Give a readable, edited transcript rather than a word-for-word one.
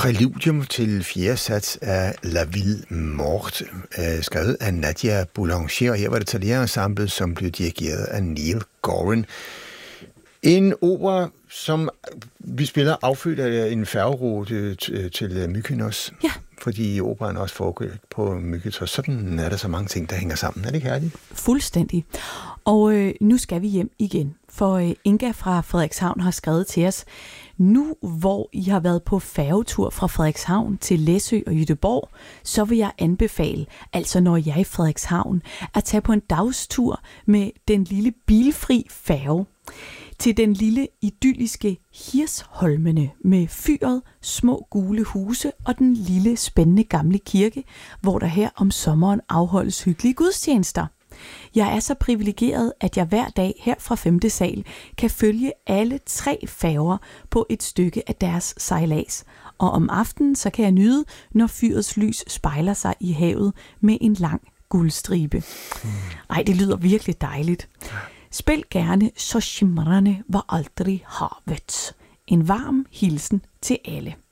Præludium til fjerde sats af La Ville Morte, skrevet af Nadia Boulanger, og her var det Thalia-ensemblet, som blev dirigeret af Neil Goren. En opera, som vi spiller affødt af en færgerute til Mykonos. Ja. Fordi operaen også foregår på Mykonos. Sådan er der så mange ting, der hænger sammen. Er det ikke herligt? Fuldstændig. Og nu skal vi hjem igen, for Inga fra Frederikshavn har skrevet til os, nu hvor I har været på færgetur fra Frederikshavn til Læsø og Göteborg, så vil jeg anbefale, altså når jeg er i Frederikshavn, at tage på en dagstur med den lille bilfri færge til den lille idylliske Hirsholmene med fyret, små gule huse og den lille spændende gamle kirke, hvor der her om sommeren afholdes hyggelige gudstjenester. Jeg er så privilegeret, at jeg hver dag her fra 5. sal kan følge alle 3 færger på et stykke af deres sejlads. Og om aftenen så kan jeg nyde, når fyrets lys spejler sig i havet med en lang guldstribe. Ej, det lyder virkelig dejligt. Spil gerne Så skimrande var aldrig havet. En varm hilsen til alle.